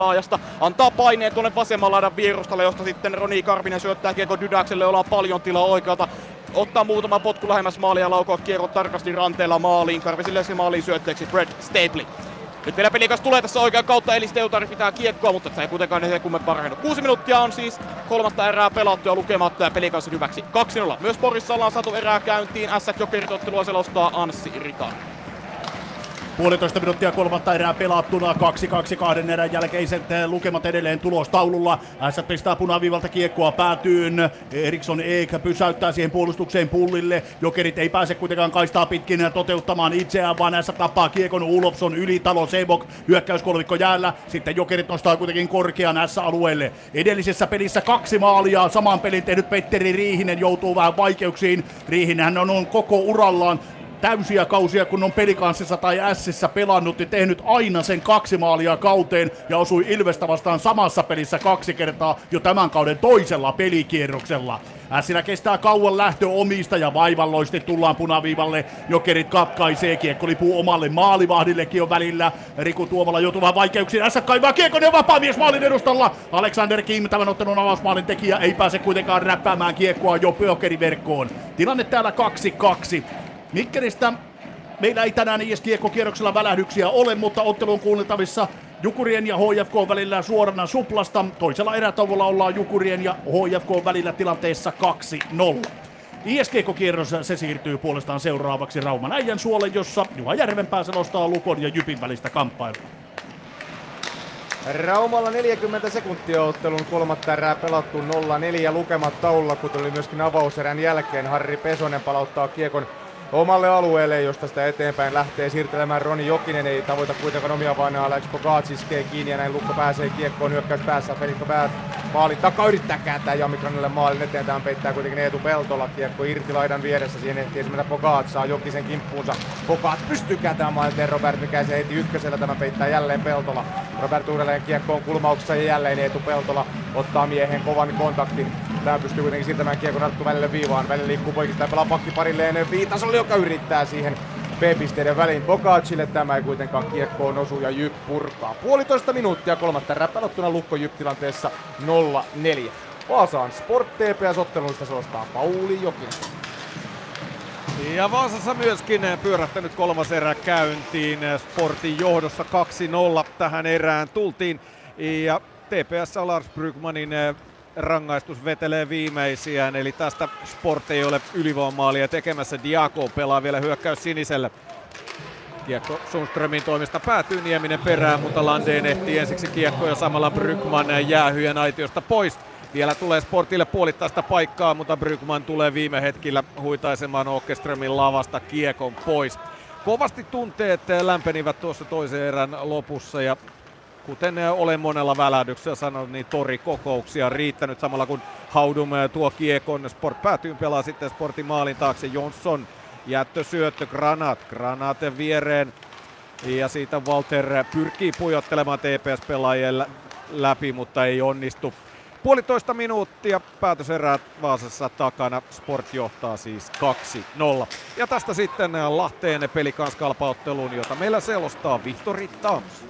laajasta, antaa paineen tuonne vasemman laidan vierustalle, josta sitten Roni Karvinen syöttää kiekko Dydäkselle, jolla on paljon tilaa oikealta. Ottaa muutama potku lähemmäs maalia ja laukoa kiekko tarkasti ranteella maaliin. Karvisille se maaliin syötteeksi Brett Stapley. Nyt vielä Pelikas tulee tässä oikean kautta, eli Steutari pitää kiekkoa, mutta se ei kuitenkaan ne kummempaa rakennu. 6 minuuttia on siis kolmatta erää pelattu ja lukematta ja Pelikasin hyväksi 2-0. Myös Porissa ollaan saatu erää käyntiin. Ässät-Jokerit-ottelua selostaa Anssi Rikari. Puolitoista minuuttia kolmatta erää pelattuna, 2-2 kahden erän jälkeiset lukemat edelleen tulostaululla. Ässät pistää punaviivalta kiekkoa päätyyn. Eriksson Eek pysäyttää siihen puolustukseen Pullille. Jokerit ei pääse kuitenkaan kaistaa pitkin toteuttamaan itseään, vaan Ässät tappaa kiekon. Ulofsson, Ylitalo, Sebok, hyökkäyskolmikko jäällä. Sitten Jokerit nostaa kuitenkin korkean S-alueelle. Edellisessä pelissä 2 maalia. Saman pelin tehnyt Petteri Riihinen joutuu vähän vaikeuksiin. Riihinenhän on koko urallaan täysiä kausia, kun on Pelikanssissa tai Ässissä pelannut, niin tehnyt aina sen 2 maalia kauteen ja osui Ilvestä vastaan samassa pelissä 2 kertaa jo tämän kauden toisella pelikierroksella. Ässillä kestää kauan lähtö omista ja vaivalloisesti tullaan punaviivalle. Jokerit katkaisee, kiekko lipuu omalle maalivahdillekin on välillä. Riku Tuomala joutuu vähän vaikeuksiin. Ässät kaivaa kiekon ja vapaamies maalin edustalla. Alexander Kim, tämän ottelun avausmaalin tekijä, ei pääse kuitenkaan räppäämään kiekkoa jo Jokeriverkkoon. Tilanne täällä 2-2. Mikkelistä meillä ei tänään IS-kiekkokierroksella välähdyksiä ole, mutta ottelu on kuunneltavissa Jukurien ja HFK välillä suorana suplasta. Toisella erätauolla ollaan Jukurien ja HFK välillä tilanteessa 2-0. IS-kiekkokierros se siirtyy puolestaan seuraavaksi Rauman Äijänsuolle, jossa Juha Järvenpää selostaa Lukon ja Jypin välistä kamppailua. Raumalla 40 sekuntia ottelun kolmatta erää pelattu 0-4 lukemat taululla, kuten oli myöskin avauserän jälkeen. Harri Pesonen palauttaa kiekon omalle alueelle, josta sitä eteenpäin lähtee siirtelemään Roni Jokinen. Ei tavoita kuitenkaan omia, vaan Alex Pogac iskee kiinni ja näin Lukko pääsee kiekkoon hyökkäys päässä. Felikka Päät maalin takaa yrittää kääntää Jamikranille maalin eteen. Tämän peittää kuitenkin Eetu Peltola. Kiekko irti laidan vieressä. Siihen ehtii mennä Pogac, saa Jokisen kimppuunsa. Pogac pystyy kääntämään maalin eteen. Robert Mikäisen heti ykkösellä. Tämän peittää jälleen Peltola. Robert uudelleen kiekkoon kulmauksessa ja jälleen Eetu Peltola ottaa miehen kovan kontaktin. Tää pystyy kuitenkin siirtämään kiekon Arttu välille viivaan. Välillä liikkuu poikittain, pelaa pakkiparilleen Viitasolle, joka yrittää siihen B-pisteiden väliin Bogacille. Tämä ei kuitenkaan kiekkoon osu ja Jyp purkaa. 1,5 minuuttia kolmatta erää pelottuna Lukko Jyp tilanteessa 0-4. Vaasaan Sport TPS-otteluista selostaa Pauli Jokinen. Ja Vaasassa myöskin pyörähtänyt kolmas erä käyntiin. Sportin johdossa 2-0 tähän erään tultiin. Ja TPS Lars Brygmanin rangaistus vetelee viimeisiään, eli tästä Sport ei ole ylivoimaalia tekemässä. Diaco pelaa vielä hyökkäys siniselle. Kiekko Sundströmin toimesta päätyy, Nieminen perään, mutta Landeen ehtii ensiksi kiekko ja samalla Brygman jäähyen aitiosta pois. Vielä tulee Sportille puolittaista paikkaa, mutta Brygman tulee viime hetkillä huitaisemaan Åkerströmin lavasta kiekon pois. Kovasti tunteet lämpenivät tuossa toisen erän lopussa ja kuten olen monella välähdyksellä sanonut, niin torikokouksia riittänyt samalla kun Haudum tuo kiekon. Sport päätyy pelaa sitten Sportin maalin taakse. Jonsson jättösyöttö, Granat viereen. Ja siitä Walter pyrkii pujottelemaan TPS-pelaajien läpi, mutta ei onnistu. 1,5 minuuttia päätöserää Vaasassa takana. Sport johtaa siis 2-0. Ja tästä sitten Lahteen Pelikans-kalpaotteluun, jota meillä selostaa Vihtori Tams.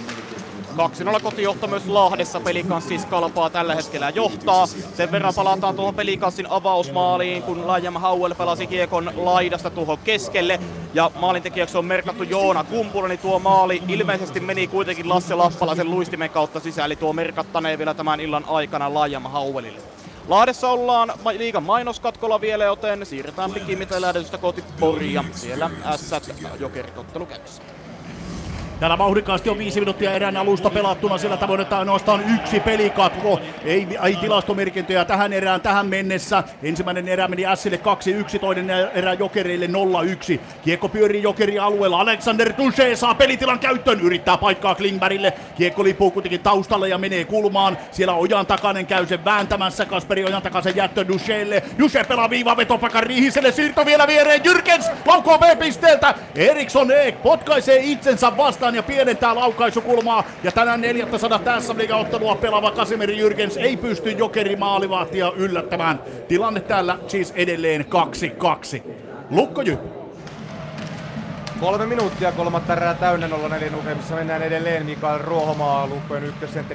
2-0 kotijohto myös Lahdessa. Pelikans siis kalpaa tällä hetkellä johtaa. Sen verran palataan tuohon Pelikansin avausmaaliin, kun Liam Howell pelasi kiekon laidasta tuohon keskelle. Ja maalintekijäksi on merkattu Joona Kumpula, niin tuo maali ilmeisesti meni kuitenkin Lasse Lappalaisen luistimen kautta sisään. Eli tuo merkattaneen vielä tämän illan aikana Liam Howellille. Lahdessa ollaan liigan mainoskatkolla vielä, joten siirretään pikimmiten lähdetystä kohti Poria. Siellä Ässät-Jokerit ottelu käynnissä. Täällä vauhdikkaasti on 5 minuuttia erään alusta pelattuna, sillä tavoin, että ainoastaan 1 pelikatko. Ei tilastomerkintöjä tähän erään tähän mennessä. Ensimmäinen erä meni Ässille 2-1, toinen erä Jokereille 0-1. Kiekko pyörii Jokerin alueella. Alexander Touché saa pelitilan käyttöön, yrittää paikkaa Klingbergille. Kiekko lipuu kuitenkin taustalle ja menee kulmaan. Siellä Ojan Takanen käy sen vääntämässä. Kasperi Ojan Takasen jättö Touchélle. Touché pelaa viivavetopaikan Riihiselle. Siirto vielä viereen. Jürgens laukoo B-pisteeltä. Eriksson Eek potkaisee itsensä vastaan ja pienentää laukaisukulmaa. Ja tänään 400 tässä liigaottelua pelaava Kasimir Jürgens ei pysty Jokerin maalivahtia yllättämään. Tilanne täällä siis edelleen 2-2. Lukko Jyp. 3 minuuttia kolmatta erää täynnä 0-4 lukemissa. Mennään edelleen Mikael Ruohomaa, Lukkojen ykkössentteri